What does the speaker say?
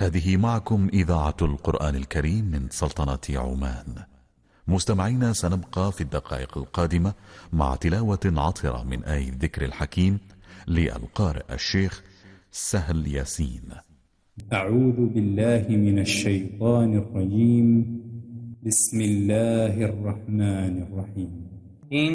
هذه معكم إذاعة القرآن الكريم من سلطنة عمان. مستمعينا، سنبقى في الدقائق القادمة مع تلاوة عطرة من آية الذكر الحكيم للقارئ الشيخ سهل ياسين. أعوذ بالله من الشيطان الرجيم. بسم الله الرحمن الرحيم.